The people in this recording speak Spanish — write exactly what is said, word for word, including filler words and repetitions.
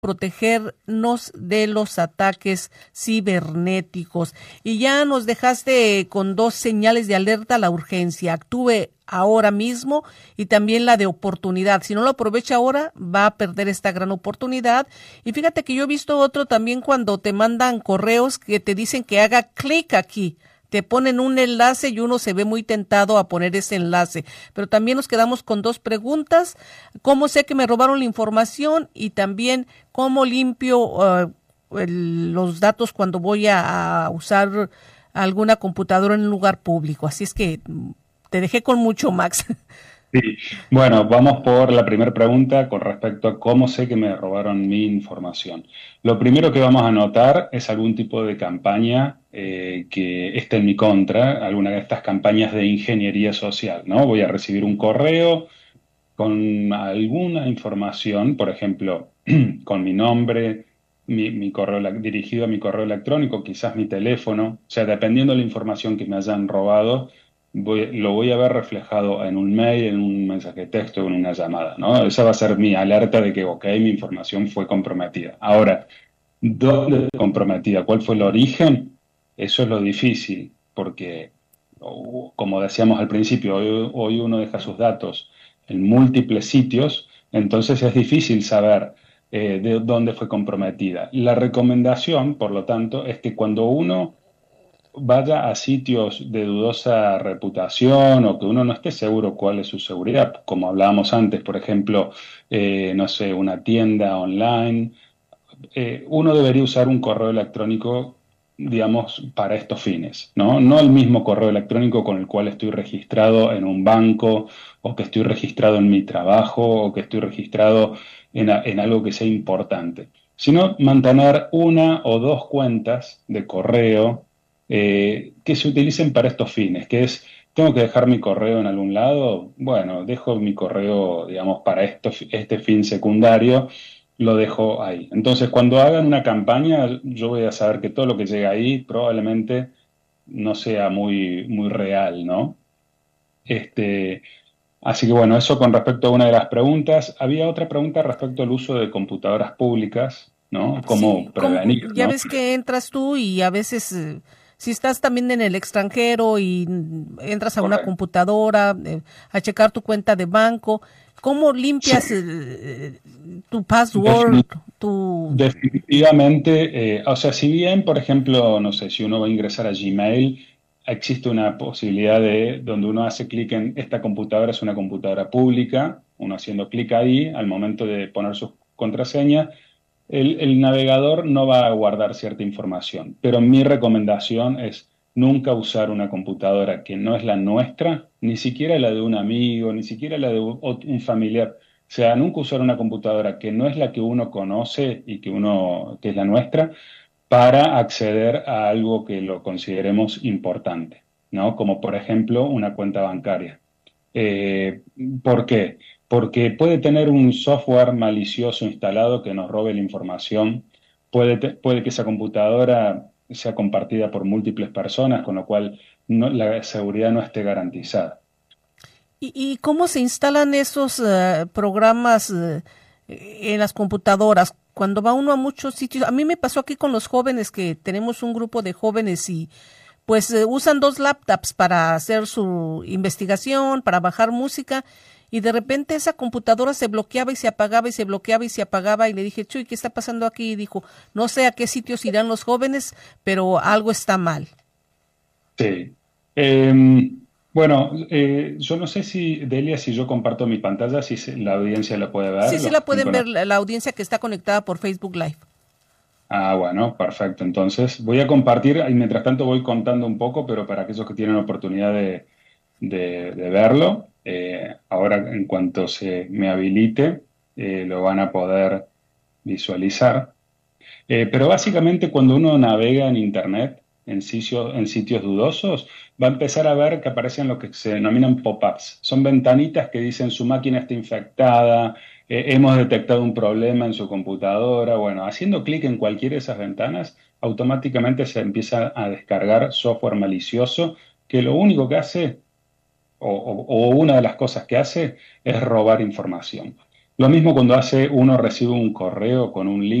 protegernos de los ataques cibernéticos. Y ya nos dejaste con dos señales de alerta a la urgencia. Actúe ahora mismo y también la de oportunidad. Si no lo aprovecha ahora, va a perder esta gran oportunidad. Y fíjate que yo he visto otro también cuando te mandan correos que te dicen que haga clic aquí. Te ponen un enlace y uno se ve muy tentado a poner ese enlace. Pero también nos quedamos con dos preguntas. ¿Cómo sé que me robaron la información? Y también, ¿cómo limpio uh, el, los datos cuando voy a, a usar alguna computadora en un lugar público? Así es que te dejé con mucho, Max. Sí, bueno, vamos por la primera pregunta con respecto a cómo sé que me robaron mi información. Lo primero que vamos a notar es algún tipo de campaña eh, que esté en mi contra, alguna de estas campañas de ingeniería social, ¿no? Voy a recibir un correo con alguna información, por ejemplo, con mi nombre, mi, mi correo elec- dirigido a mi correo electrónico, quizás mi teléfono, o sea, dependiendo de la información que me hayan robado, voy- lo voy a ver reflejado en un mail, en un mensaje de texto, en una llamada, ¿no? Esa va a ser mi alerta de que, ok, mi información fue comprometida. Ahora, ¿dónde fue comprometida? ¿Cuál fue el origen? Eso es lo difícil, porque, o- como decíamos al principio, hoy, hoy uno deja sus datos en múltiples sitios, entonces es difícil saber eh, de dónde fue comprometida. La recomendación, por lo tanto, es que cuando uno vaya a sitios de dudosa reputación o que uno no esté seguro cuál es su seguridad, como hablábamos antes, por ejemplo, eh, no sé, una tienda online, eh, uno debería usar un correo electrónico, digamos, para estos fines, ¿no? No el mismo correo electrónico con el cual estoy registrado en un banco o que estoy registrado en mi trabajo o que estoy registrado en, a- en algo que sea importante, sino mantener una o dos cuentas de correo eh, que se utilicen para estos fines, que es, tengo que dejar mi correo en algún lado, bueno, dejo mi correo, digamos, para esto, este fin secundario lo dejo ahí. Entonces, cuando hagan una campaña, yo voy a saber que todo lo que llega ahí probablemente no sea muy, muy real, ¿no? Este, así que bueno, eso con respecto a una de las preguntas. Había otra pregunta respecto al uso de computadoras públicas, ¿no? Sí, ¿Cómo como, prevenir, ya ¿no? ves que entras tú y a veces, eh, si estás también en el extranjero y mm, entras a una Correcto. computadora eh, a checar tu cuenta de banco, ¿cómo Sí, limpias eh, tu password, defini- tu... definitivamente, eh, o sea, si bien, por ejemplo, no sé, si uno va a ingresar a Gmail, existe una posibilidad de donde uno hace clic en esta computadora, es una computadora pública, uno haciendo clic ahí, al momento de poner su contraseña, el, el navegador no va a guardar cierta información, pero mi recomendación es nunca usar una computadora que no es la nuestra, ni siquiera la de un amigo, ni siquiera la de un, un familiar. O sea, nunca usar una computadora que no es la que uno conoce y que uno, que es la nuestra, para acceder a algo que lo consideremos importante, ¿no? Como por ejemplo una cuenta bancaria. Eh, ¿por qué? Porque puede tener un software malicioso instalado que nos robe la información, puede, te- puede que esa computadora sea compartida por múltiples personas, con lo cual no- la seguridad no esté garantizada. ¿Y, y cómo se instalan esos eh, programas eh, en las computadoras? Cuando va uno a muchos sitios, a mí me pasó aquí con los jóvenes que tenemos un grupo de jóvenes y pues eh, usan dos laptops para hacer su investigación, para bajar música, y de repente esa computadora se bloqueaba y se apagaba y se bloqueaba y se apagaba, y le dije, Chuy, ¿qué está pasando aquí? Y dijo, no sé a qué sitios irán los jóvenes, pero algo está mal. Sí. Eh, bueno, eh, yo no sé si, Delia, si yo comparto mi pantalla, si se- la audiencia la puede Sí, ver, sí los que la estén pueden con la... ver la, la audiencia que está conectada por Facebook Live. Ah, bueno, perfecto. Entonces, voy a compartir y mientras tanto voy contando un poco, pero para aquellos que tienen oportunidad de, de- de verlo, eh, ahora en cuanto se me habilite, eh, lo van a poder visualizar. Eh, pero básicamente cuando uno navega en Internet, en sitios, en sitios dudosos, va a empezar a ver que aparecen lo que se denominan pop-ups. Son ventanitas que dicen su máquina está infectada, eh, hemos detectado un problema en su computadora. Bueno, haciendo clic en cualquiera de esas ventanas, automáticamente se empieza a descargar software malicioso que lo único que hace, o, o o una de las cosas que hace, es robar información. Lo mismo cuando hace uno recibe un correo con un link